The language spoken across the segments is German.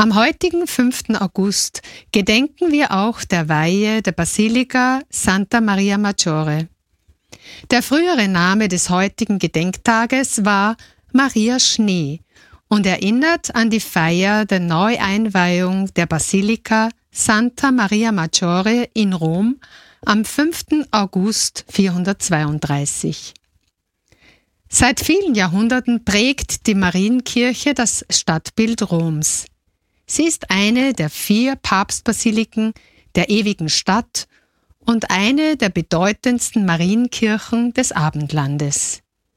Am heutigen 5. August gedenken wir auch der Weihe der Basilika Santa Maria Maggiore. Der frühere Name des heutigen Gedenktages war Maria Schnee und erinnert an die Feier der Neueinweihung der Basilika Santa Maria Maggiore in Rom am 5. August 432. Seit vielen Jahrhunderten prägt die Marienkirche das Stadtbild Roms. Sie ist eine der 4 Papstbasiliken der ewigen Stadt und eine der bedeutendsten Marienkirchen des Abendlandes.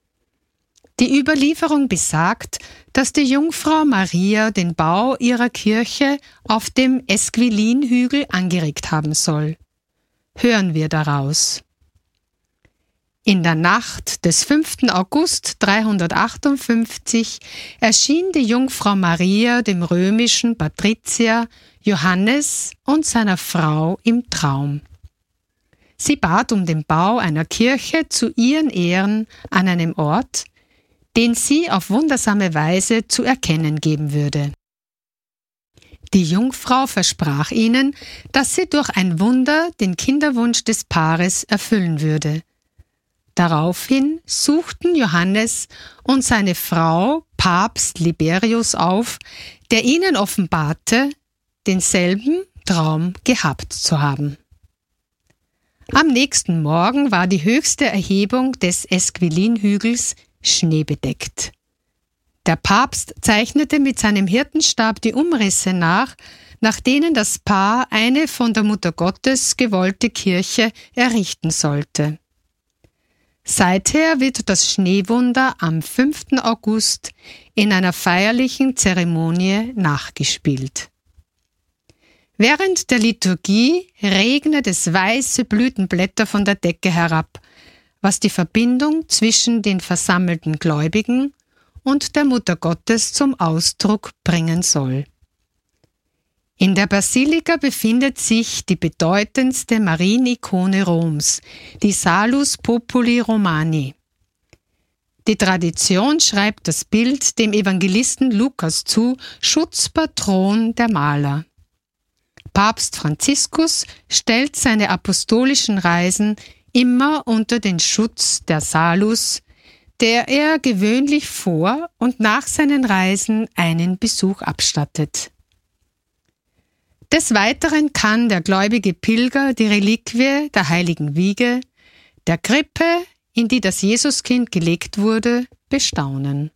Die Überlieferung besagt, dass die Jungfrau Maria den Bau ihrer Kirche auf dem Esquilin-Hügel angeregt haben soll. Hören wir daraus. In der Nacht des 5. August 358 erschien die Jungfrau Maria dem römischen Patrizier Johannes und seiner Frau im Traum. Sie bat um den Bau einer Kirche zu ihren Ehren an einem Ort, den sie auf wundersame Weise zu erkennen geben würde. Die Jungfrau versprach ihnen, dass sie durch ein Wunder den Kinderwunsch des Paares erfüllen würde. Daraufhin suchten Johannes und seine Frau Papst Liberius auf, der ihnen offenbarte, denselben Traum gehabt zu haben. Am nächsten Morgen war die höchste Erhebung des Esquilin-Hügels schneebedeckt. Der Papst zeichnete mit seinem Hirtenstab die Umrisse nach denen das Paar eine von der Mutter Gottes gewollte Kirche errichten sollte. Seither wird das Schneewunder am 5. August in einer feierlichen Zeremonie nachgespielt. Während der Liturgie regnet es weiße Blütenblätter von der Decke herab, was die Verbindung zwischen den versammelten Gläubigen und der Mutter Gottes zum Ausdruck bringen soll. In der Basilika befindet sich die bedeutendste Marienikone Roms, die Salus Populi Romani. Die Tradition schreibt das Bild dem Evangelisten Lukas zu, Schutzpatron der Maler. Papst Franziskus stellt seine apostolischen Reisen immer unter den Schutz der Salus, der er gewöhnlich vor und nach seinen Reisen einen Besuch abstattet. Des Weiteren kann der gläubige Pilger die Reliquie der heiligen Wiege, der Krippe, in die das Jesuskind gelegt wurde, bestaunen.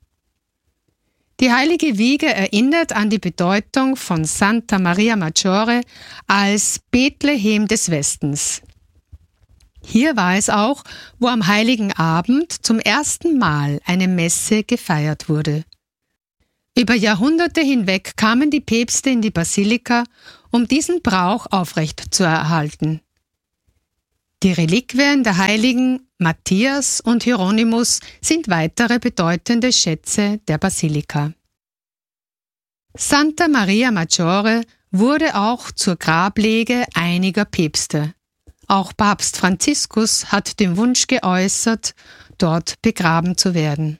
Die heilige Wiege erinnert an die Bedeutung von Santa Maria Maggiore als Bethlehem des Westens. Hier war es auch, wo am Heiligen Abend zum ersten Mal eine Messe gefeiert wurde. Über Jahrhunderte hinweg kamen die Päpste in die Basilika, um diesen Brauch aufrechtzuerhalten. Die Reliquien der Heiligen Matthias und Hieronymus sind weitere bedeutende Schätze der Basilika. Santa Maria Maggiore wurde auch zur Grablege einiger Päpste. Auch Papst Franziskus hat den Wunsch geäußert, dort begraben zu werden.